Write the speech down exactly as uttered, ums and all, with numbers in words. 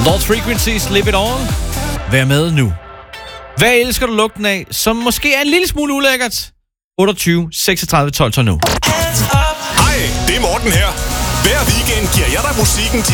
Lost Frequencies, Live It On. Vær med nu. Hvad elsker du lugten af, som måske er en lille smule ulækkert? otteogtyve seksogtredive tolv nu. Hej, det er Morten her. Hver weekend giver jeg dig musikken til